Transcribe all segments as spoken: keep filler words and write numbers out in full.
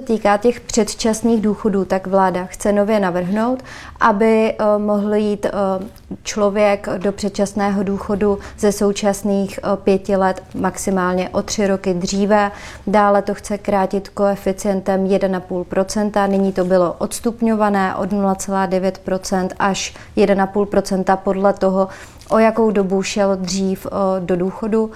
týká těch předčasných důchodů, tak vláda chce nově navrhnout, aby uh, mohl jít uh, člověk do předčasného důchodu ze současných uh, pěti let maximálně o tři roky dříve. Dále to chce krátit koeficientem jedna celá pět procenta. Nyní to bylo odstupňované od nula celá devět procenta až jedna celá pět procenta podle toho, o jakou dobu šel dřív do důchodu.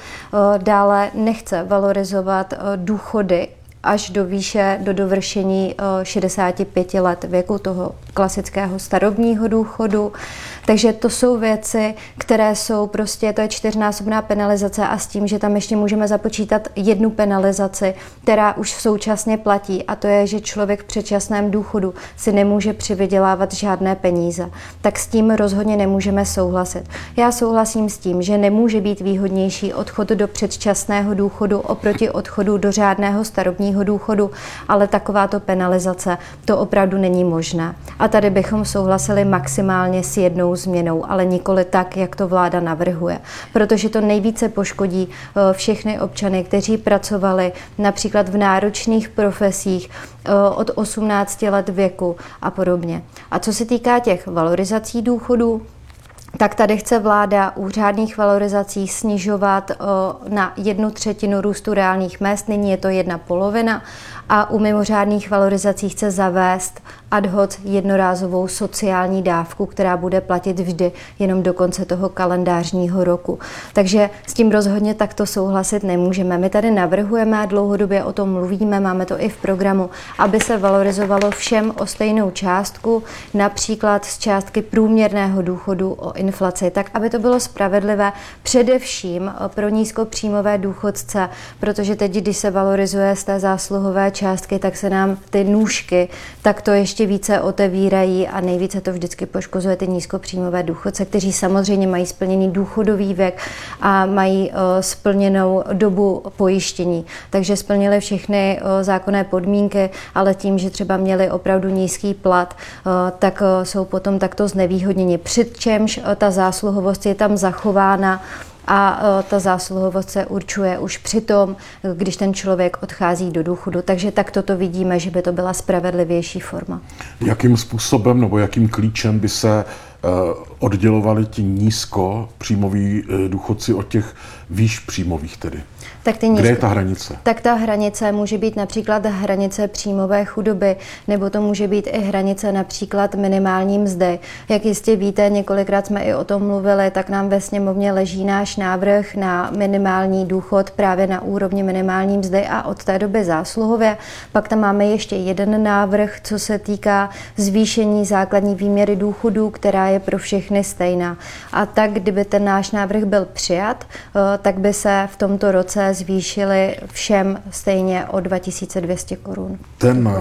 Dále nechce valorizovat důchody až do výše, do dovršení šedesáti pěti let věku toho klasického starobního důchodu. Takže to jsou věci, které jsou prostě, to je čtyřnásobná penalizace a s tím, že tam ještě můžeme započítat jednu penalizaci, která už současně platí, a to je, že člověk v předčasném důchodu si nemůže přivydělávat žádné peníze. Tak s tím rozhodně nemůžeme souhlasit. Já souhlasím s tím, že nemůže být výhodnější odchod do předčasného důchodu oproti odchodu do řádného starobního důchodu, ale takováto penalizace, to opravdu není možné. A tady bychom souhlasili maximálně s jednou změnou, ale nikoli tak, jak to vláda navrhuje. Protože to nejvíce poškodí všechny občany, kteří pracovali například v náročných profesích od osmnácti let věku a podobně. A co se týká těch valorizací důchodů, tak tady chce vláda u řádných valorizací snižovat na jednu třetinu růstu reálných mezd, nyní je to jedna polovina, a u mimořádných valorizací chce zavést ad hoc jednorázovou sociální dávku, která bude platit vždy jenom do konce toho kalendářního roku. Takže s tím rozhodně takto souhlasit nemůžeme. My tady navrhujeme a dlouhodobě o tom mluvíme, máme to i v programu, aby se valorizovalo všem o stejnou částku, například z částky průměrného důchodu o inflaci, tak aby to bylo spravedlivé především pro nízkopříjmové důchodce, protože teď, když se valorizuje z té zásluhové částky, tak se nám ty nůžky tak to ještě více otevírají a nejvíce to vždycky poškozuje ty nízkopříjmové důchodce, kteří samozřejmě mají splněný důchodový věk a mají uh, splněnou dobu pojištění. Takže splnili všechny uh, zákonné podmínky, ale tím, že třeba měli opravdu nízký plat, uh, tak uh, jsou potom takto znevýhodněni. Přičemž uh, ta zásluhovost je tam zachována a ta zásluhovost se určuje už při tom, když ten člověk odchází do důchodu. Takže tak toto vidíme, že by to byla spravedlivější forma. Jakým způsobem nebo jakým klíčem by se oddělovali ti nízkopříjmoví důchodci od těch výš příjmových tedy? Tak ty nízko... Kde je ta hranice? Tak ta hranice může být například hranice příjmové chudoby, nebo to může být i hranice například minimální mzdy. Jak jistě víte, několikrát jsme i o tom mluvili, tak nám ve sněmovně leží náš návrh na minimální důchod právě na úrovni minimální mzdy a od té doby zásluhově. Pak tam máme ještě jeden návrh, co se týká zvýšení základní výměry důchodů, která je pro všechny stejná. A tak, kdyby ten náš návrh byl přijat, tak by se v tomto roce zvýšily všem stejně o dva tisíce dvě stě korun. Ten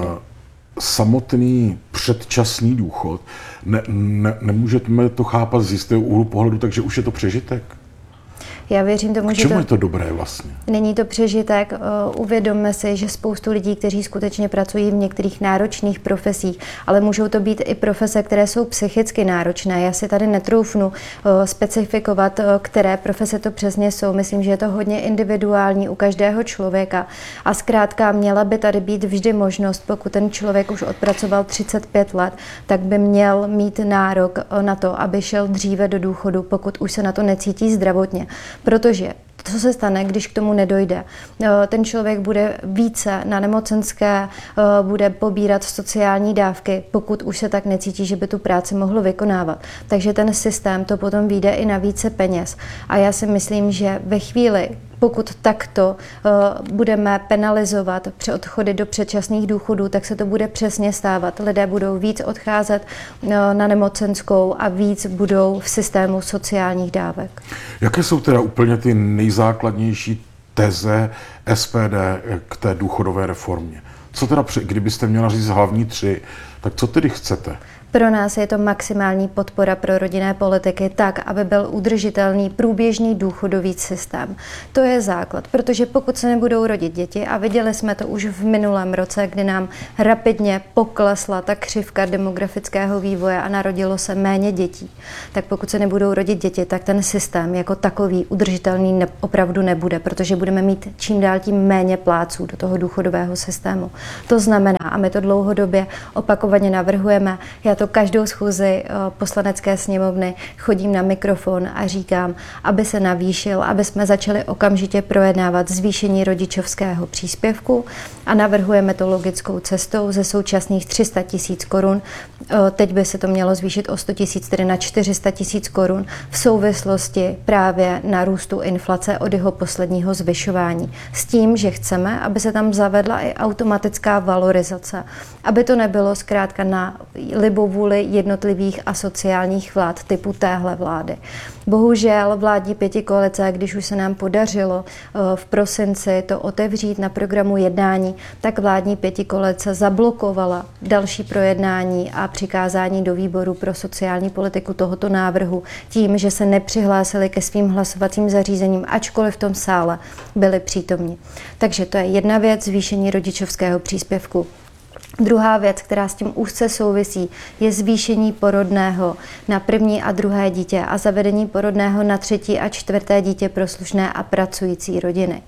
samotný předčasný důchod, ne, ne, nemůžeme to chápat z jistého úhlu pohledu, takže už je to přežitek? Já věřím tomu, K že čemu to... je to dobré vlastně? Není to přežitek. Uvědomme si, že spoustu lidí, kteří skutečně pracují v některých náročných profesích, ale můžou to být i profese, které jsou psychicky náročné. Já si tady netroufnu specifikovat, které profese to přesně jsou. Myslím, že je to hodně individuální u každého člověka. A zkrátka měla by tady být vždy možnost, pokud ten člověk už odpracoval třicet pět let, tak by měl mít nárok na to, aby šel dříve do důchodu, pokud už se na to necítí zdravotně. Protože co se stane, když k tomu nedojde? Ten člověk bude více na nemocenské, bude pobírat sociální dávky, pokud už se tak necítí, že by tu práci mohl vykonávat. Takže ten systém to potom vyjde i na více peněz. A já si myslím, že ve chvíli, pokud takto uh, budeme penalizovat při odchody do předčasných důchodů, tak se to bude přesně stávat. Lidé budou víc odcházet uh, na nemocenskou a víc budou v systému sociálních dávek. Jaké jsou teda úplně ty nejzákladnější teze S P D k té důchodové reformě? Co teda, kdybyste měla říct hlavní tři, tak co tedy chcete? Pro nás je to maximální podpora pro rodinné politiky tak, aby byl udržitelný průběžný důchodový systém. To je základ, protože pokud se nebudou rodit děti, a viděli jsme to už v minulém roce, kdy nám rapidně poklesla ta křivka demografického vývoje a narodilo se méně dětí, tak pokud se nebudou rodit děti, tak ten systém jako takový udržitelný ne, opravdu nebude, protože budeme mít čím dál tím méně plátců do toho důchodového systému. To znamená, a my to dlouhodobě opakovaně navrhujeme, já to každou schůzi poslanecké sněmovny chodím na mikrofon a říkám, aby se navýšil, aby jsme začali okamžitě projednávat zvýšení rodičovského příspěvku a navrhujeme to logickou cestou ze současných tři sta tisíc korun. Teď by se to mělo zvýšit o sto tisíc, tedy na čtyři sta tisíc korun v souvislosti právě na růstu inflace od jeho posledního zvyšování. S tím, že chceme, aby se tam zavedla i automatická valorizace, aby to nebylo zkrátka na libovůli jednotlivých asociálních vlád typu téhle vlády. Bohužel vládní pětikoalice, když už se nám podařilo v prosinci to otevřít na programu jednání, tak vládní pětikoalice zablokovala další projednání a přikázání do výboru pro sociální politiku tohoto návrhu tím, že se nepřihlásili ke svým hlasovacím zařízením, ačkoliv v tom sále byli přítomni. Takže to je jedna věc, zvýšení rodičovského příspěvku. Druhá věc, která s tím úzce souvisí, je zvýšení porodného na první a druhé dítě a zavedení porodného na třetí a čtvrté dítě pro slušné a pracující rodiny.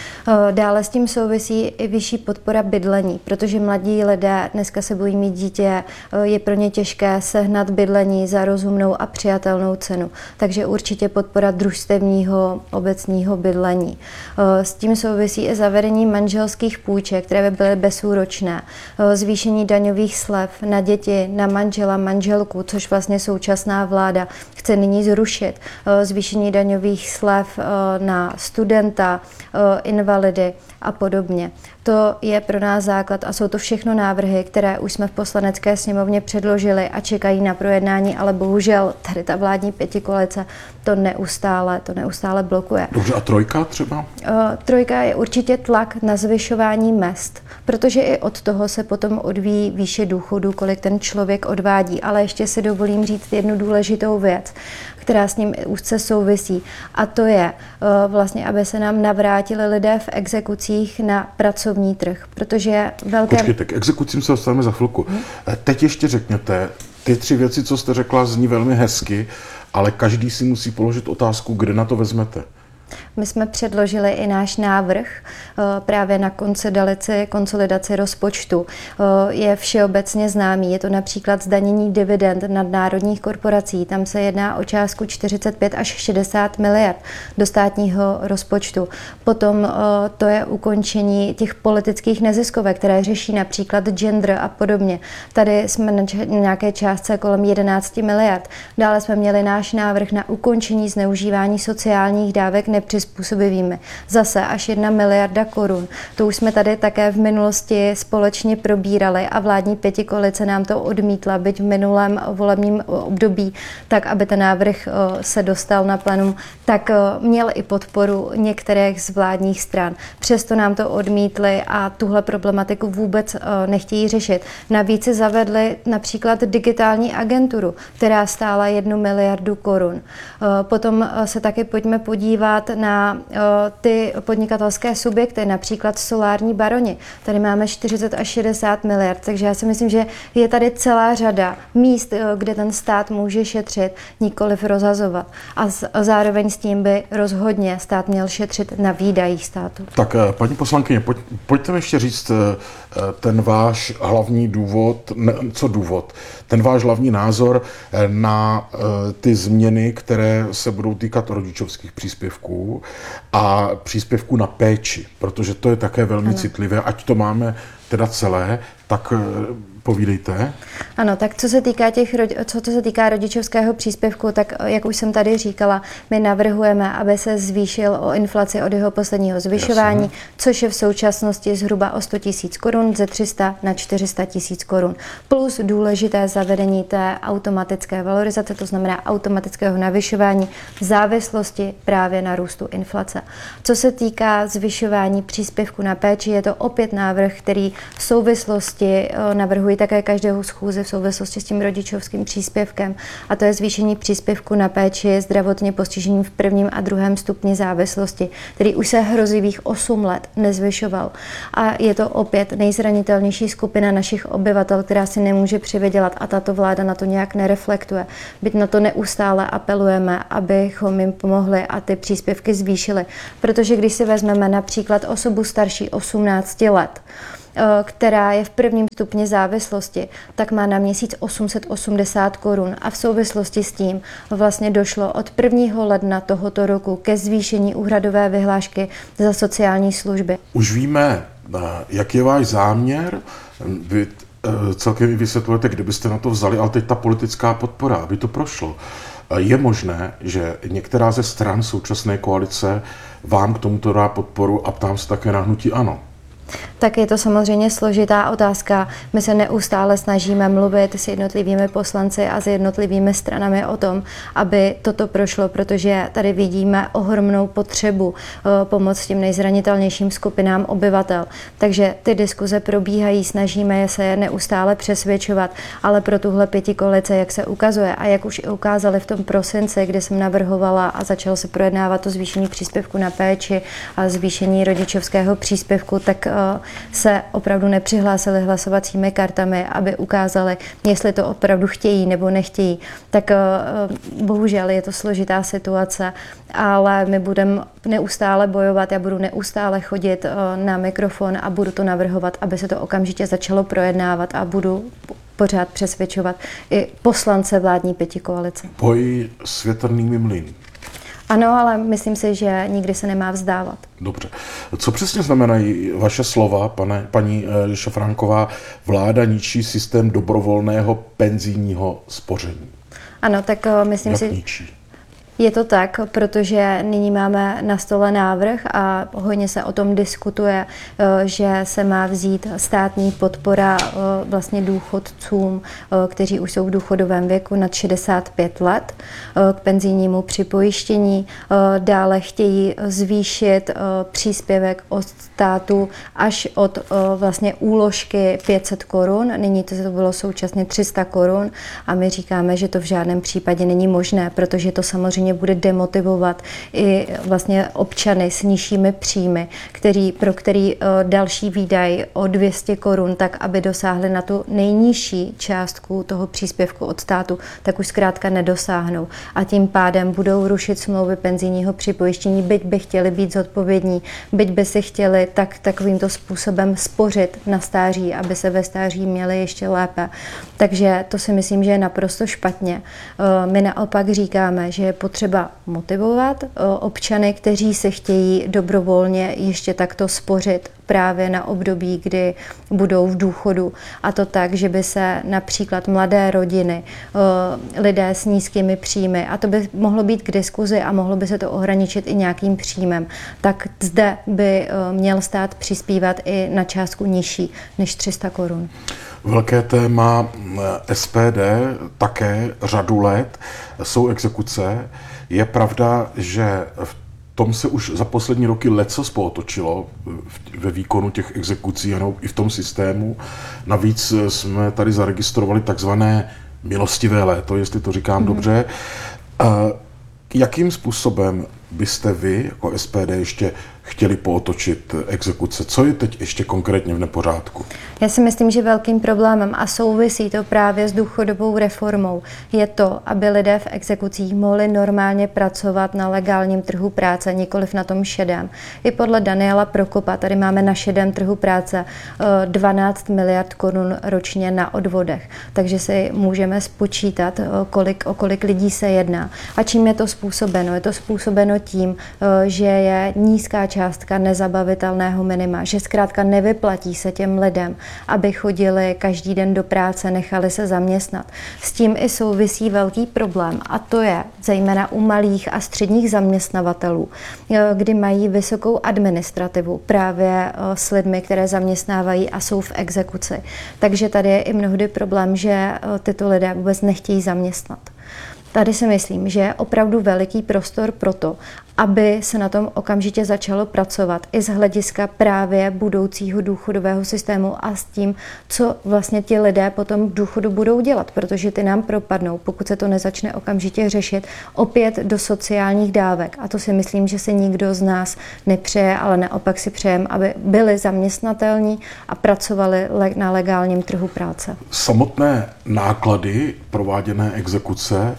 Dále s tím souvisí i vyšší podpora bydlení, protože mladí lidé dneska se bojí mít dítě, je pro ně těžké sehnat bydlení za rozumnou a přijatelnou cenu. Takže určitě podpora družstevního obecního bydlení. S tím souvisí i zavedení manželských půjček, které by byly bezúročné, zvýšení daňových slev na děti, na manžela, manželku, což vlastně současná vláda chce nyní zrušit, zvýšení daňových slev na studenta, invalidy a podobně. To je pro nás základ a jsou to všechno návrhy, které už jsme v poslanecké sněmovně předložili a čekají na projednání, ale bohužel tady ta vládní pětikoalice to neustále, to neustále blokuje. Dobře, a trojka třeba? Uh, trojka je určitě tlak na zvyšování mezd, protože i od toho se potom odvíjí výše důchodu, kolik ten člověk odvádí. Ale ještě si dovolím říct jednu důležitou věc, která s ním úzce souvisí, a to je uh, vlastně, aby se nám navrátili lidé v exekucích na pracovní trh, protože velké... Počkejte, k exekucím se dostaneme za chvilku. Hmm? Teď ještě řekněte, ty tři věci, co jste řekla, zní velmi hezky, ale každý si musí položit otázku, kde na to vezmete. My jsme předložili i náš návrh právě na konsolidaci, konsolidaci rozpočtu. Je všeobecně známý, je to například zdanění dividend nadnárodních korporací. Tam se jedná o částku čtyřicet pět až šedesát miliard do státního rozpočtu. Potom to je ukončení těch politických neziskovek, které řeší například gender a podobně. Tady jsme na nějaké částce kolem jedenáct miliard. Dále jsme měli náš návrh na ukončení zneužívání sociálních dávek nepřizpůsobivými. Zase až jedna miliarda korun. To už jsme tady také v minulosti společně probírali a vládní pětikoalice nám to odmítla, byť v minulém volebním období, tak aby ten návrh se dostal na plénum, tak měl i podporu některých z vládních stran. Přesto nám to odmítli a tuhle problematiku vůbec nechtějí řešit. Navíc si zavedli například digitální agenturu, která stála jednu miliardu korun. Potom se taky pojďme podívat na uh, ty podnikatelské subjekty, například solární baroni. Tady máme čtyřicet až šedesát miliard, takže já si myslím, že je tady celá řada míst, uh, kde ten stát může šetřit, nikoliv rozhazovat. A z, zároveň s tím by rozhodně stát měl šetřit na výdajích státu. Tak paní poslankyně, pojď, pojďte mi ještě říct ten váš hlavní důvod, ne, co důvod, ten váš hlavní názor na ty změny, které se budou týkat rodičovských příspěvků a příspěvků na péči, protože to je také velmi ano. citlivé, ať to máme teda celé, tak povídejte. Ano, tak co se týká těch, co, co se týká rodičovského příspěvku, tak jak už jsem tady říkala, my navrhujeme, aby se zvýšil o inflaci od jeho posledního zvyšování, Jasně. což je v současnosti zhruba o sto tisíc korun, ze tři sta na čtyři sta tisíc korun. Plus důležité zavedení té automatické valorizace, to znamená automatického navyšování v závislosti právě na růstu inflace. Co se týká zvyšování příspěvku na péči, je to opět návrh, který v souvislosti navrhuji také každou schůzi v souvislosti s tím rodičovským příspěvkem, a to je zvýšení příspěvku na péči zdravotně postiženým v prvním a druhém stupni závislosti, který už se hrozivých osm let nezvyšoval. A je to opět nejzranitelnější skupina našich obyvatel, která si nemůže přivydělat, a tato vláda na to nějak nereflektuje. Byť na to neustále apelujeme, abychom jim pomohli a ty příspěvky zvýšili. Protože když si vezmeme například osobu starší osmnácti let, která je v prvním stupni závislosti, tak má na měsíc osm set osmdesát korun a v souvislosti s tím vlastně došlo od prvního ledna tohoto roku ke zvýšení úhradové vyhlášky za sociální služby. Už víme, jak je váš záměr. Vy celkem vysvětlujete, kdybyste na to vzali, ale teď ta politická podpora, aby to prošlo. Je možné, že některá ze stran současné koalice vám k tomuto dá podporu a ptám se také na hnutí ANO? Tak je to samozřejmě složitá otázka. My se neustále snažíme mluvit s jednotlivými poslanci a s jednotlivými stranami o tom, aby toto prošlo, protože tady vidíme ohromnou potřebu pomoct těm nejzranitelnějším skupinám obyvatel. Takže ty diskuze probíhají, snažíme se je neustále přesvědčovat, ale pro tuhle pětikoalice, jak se ukazuje a jak už i ukázali v tom prosinci, kdy jsem navrhovala a začalo se projednávat to zvýšení příspěvku na péči a zvýšení rodičovského příspěvku, tak se opravdu nepřihlásili hlasovacími kartami, aby ukázali, jestli to opravdu chtějí nebo nechtějí. Tak bohužel je to složitá situace, ale my budeme neustále bojovat, já budu neustále chodit na mikrofon a budu to navrhovat, aby se to okamžitě začalo projednávat a budu pořád přesvědčovat i poslance vládní pětikoalice. Boj s větrnými mlýny. Ano, ale myslím si, že nikdy se nemá vzdávat. Dobře. Co přesně znamenají vaše slova, pane, paní Šafránková, vláda ničí systém dobrovolného penzijního spoření? Ano, tak myslím Jak si... ničí? Je to tak, protože nyní máme na stole návrh a hodně se o tom diskutuje, že se má vzít státní podpora vlastně důchodcům, kteří už jsou v důchodovém věku nad šedesát pět let, k penzijnímu připojištění. Dále chtějí zvýšit příspěvek od státu až od vlastně úložky pět set korun. Nyní to bylo současně tři sta korun a my říkáme, že to v žádném případě není možné, protože to samozřejmě bude demotivovat i vlastně občany s nižšími příjmy, který, pro který další výdaj o dvě stě korun, tak aby dosáhli na tu nejnižší částku toho příspěvku od státu, tak už zkrátka nedosáhnou. A tím pádem budou rušit smlouvy penzijního připojištění, byť by chtěli být zodpovědní, byť by si chtěli tak takovýmto způsobem spořit na stáří, aby se ve stáří měli ještě lépe. Takže to si myslím, že je naprosto špatně. My naopak říkáme, že je potřeba motivovat občany, kteří se chtějí dobrovolně ještě takto spořit právě na období, kdy budou v důchodu. A to tak, že by se například mladé rodiny, lidé s nízkými příjmy, a to by mohlo být k diskuzi a mohlo by se to ohraničit i nějakým příjmem, tak zde by měl stát přispívat i na částku nižší než tři sta korun. Velké téma S P D také řadu let jsou exekuce. Je pravda, že v tom se už za poslední roky lecos pootočilo ve výkonu těch exekucí, ano, i v tom systému. Navíc jsme tady zaregistrovali takzvané milostivé léto, jestli to říkám mm. dobře. Jakým způsobem byste vy jako S P D ještě chtěli pootočit exekuce? Co je teď ještě konkrétně v nepořádku? Já si myslím, že velkým problémem a souvisí to právě s důchodovou reformou je to, aby lidé v exekucích mohli normálně pracovat na legálním trhu práce, nikoliv na tom šedém. I podle Daniela Prokopa tady máme na šedém trhu práce dvanáct miliard korun ročně na odvodech. Takže si můžeme spočítat, kolik, o kolik lidí se jedná. A čím je to způsobeno? Je to způsobeno tím, že je nízká částka nezabavitelného minima, že zkrátka nevyplatí se těm lidem, aby chodili každý den do práce, nechali se zaměstnat. S tím i souvisí velký problém a to je zejména u malých a středních zaměstnavatelů, kdy mají vysokou administrativu právě s lidmi, které zaměstnávají a jsou v exekuci. Takže tady je i mnohdy problém, že tyto lidé vůbec nechtějí zaměstnat. Tady si myslím, že je opravdu veliký prostor pro to, aby se na tom okamžitě začalo pracovat i z hlediska právě budoucího důchodového systému a s tím, co vlastně ti lidé potom v důchodu budou dělat, protože ty nám propadnou, pokud se to nezačne okamžitě řešit, opět do sociálních dávek. A to si myslím, že si nikdo z nás nepřeje, ale naopak si přejeme, aby byli zaměstnatelní a pracovali na legálním trhu práce. Samotné náklady prováděné exekuce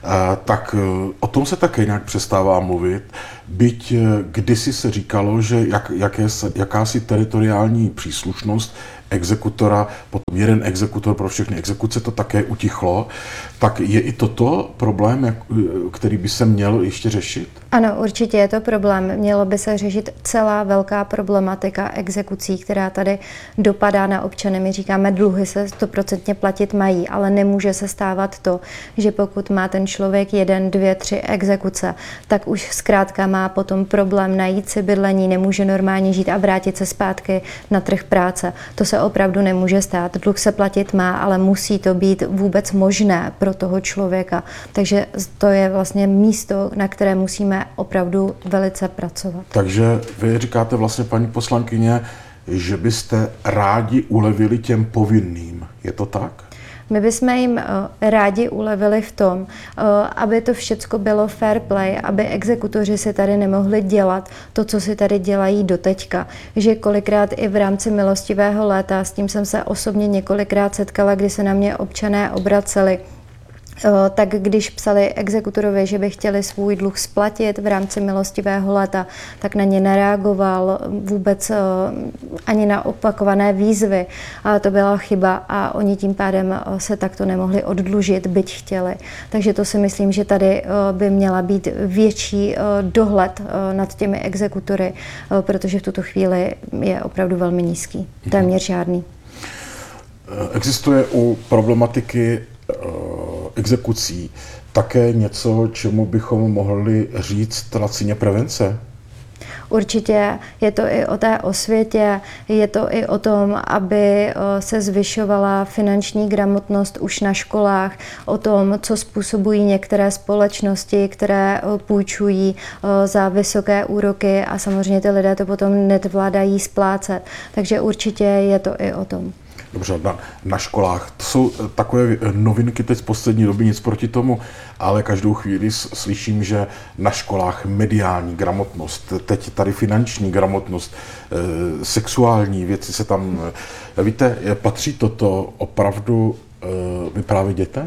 tak o tom se také nějak přestává mluvit, byť kdysi se říkalo, že jak, jaké, jakási teritoriální příslušnost exekutora, potom jeden exekutor pro všechny exekuce, to také utichlo. Tak je i toto problém, který by se měl ještě řešit? Ano, určitě je to problém. Mělo by se řešit celá velká problematika exekucí, která tady dopadá na občany. My říkáme, dluhy se stoprocentně platit mají, ale nemůže se stávat to, že pokud má ten člověk jeden, dvě, tři exekuce, tak už zkrátka má potom problém najít si bydlení, nemůže normálně žít a vrátit se zpátky na trh práce. To se opravdu nemůže stát. Dluh se platit má, ale musí to být vůbec možné pro toho člověka. Takže to je vlastně místo, na které musíme opravdu velice pracovat. Takže vy říkáte vlastně, paní poslankyně, že byste rádi ulevili těm povinným. Je to tak? My bychom jim rádi ulevili v tom, aby to všecko bylo fair play, aby exekutoři si tady nemohli dělat to, co si tady dělají doteďka. Že kolikrát i v rámci milostivého léta, s tím jsem se osobně několikrát setkala, kdy se na mě občané obraceli, tak když psali exekutorovi, že by chtěli svůj dluh splatit v rámci milostivého léta, tak na ně nereagoval vůbec ani na opakované výzvy. A to byla chyba a oni tím pádem se takto nemohli oddlužit, byť chtěli. Takže to si myslím, že tady by měla být větší dohled nad těmi exekutory, protože v tuto chvíli je opravdu velmi nízký, téměř žádný. Existuje u problematiky exekucí také něco, čemu bychom mohli říct lacině prevence? Určitě je to i o té osvětě, je to i o tom, aby se zvyšovala finanční gramotnost už na školách, o tom, co způsobují některé společnosti, které půjčují za vysoké úroky a samozřejmě ty lidé to potom nezvládají splácet. Takže určitě je to i o tom. Dobře, na, na školách. To jsou takové novinky teď z poslední doby, nic proti tomu, ale každou chvíli slyším, že na školách mediální gramotnost, teď tady finanční gramotnost, e, sexuální věci se tam... Víte, patří toto opravdu e, vyprávět dětem?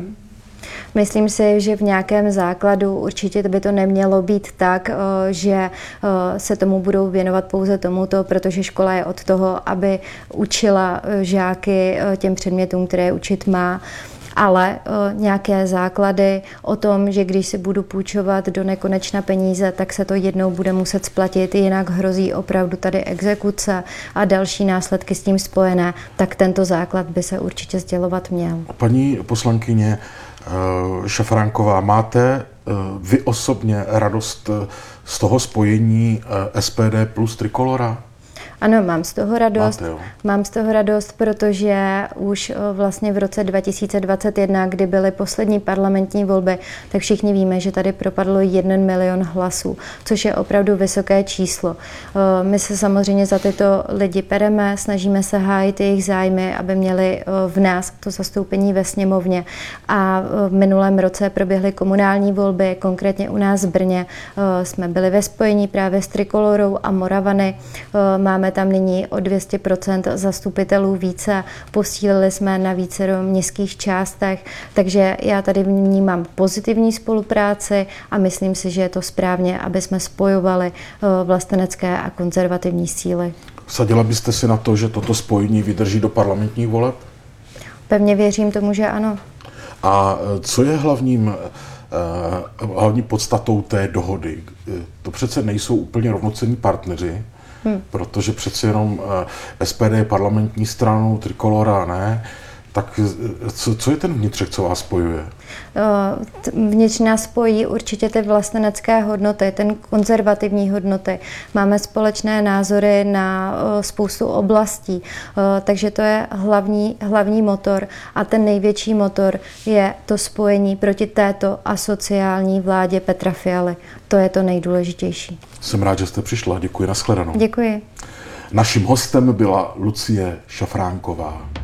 Myslím si, že v nějakém základu určitě by to nemělo být tak, že se tomu budou věnovat pouze tomuto, protože škola je od toho, aby učila žáky těm předmětům, které učit má, ale nějaké základy o tom, že když si budu půjčovat do nekonečna peníze, tak se to jednou bude muset splatit, jinak hrozí opravdu tady exekuce a další následky s tím spojené, tak tento základ by se určitě sdělovat měl. Paní poslankyně Šafránková, máte vy osobně radost z toho spojení S P D plus Trikolora? Ano, mám z toho radost. Máte, mám z toho radost, protože už vlastně v roce dva tisíce dvacet jedna, kdy byly poslední parlamentní volby, tak všichni víme, že tady propadlo jeden milion hlasů, což je opravdu vysoké číslo. My se samozřejmě za tyto lidi pereme, snažíme se hájit jejich zájmy, aby měli v nás to zastoupení ve sněmovně. A v minulém roce proběhly komunální volby, konkrétně u nás v Brně. Jsme byli ve spojení právě s Trikolorou a Moravany. Máme tam nyní o dvě stě procent zastupitelů více, posílili jsme na více městských částech, takže já tady vnímám pozitivní spolupráci a myslím si, že je to správně, aby jsme spojovali vlastenecké a konzervativní síly. Vsadila byste si na to, že toto spojení vydrží do parlamentních voleb? Pevně věřím tomu, že ano. A co je hlavním, hlavní podstatou té dohody? To přece nejsou úplně rovnocenní partneři, Hmm. protože přeci jenom S P D je parlamentní stranou, Trikolora ne, tak co, co je ten vnitřek, co vás spojuje? Vnitř nás spojí určitě ty vlastenecké hodnoty, ten konzervativní hodnoty. Máme společné názory na spoustu oblastí, takže to je hlavní, hlavní motor a ten největší motor je to spojení proti této asociální vládě Petra Fialy. To je to nejdůležitější. Jsem rád, že jste přišla. Děkuji, nashledanou. Děkuji. Naším hostem byla Lucie Šafránková.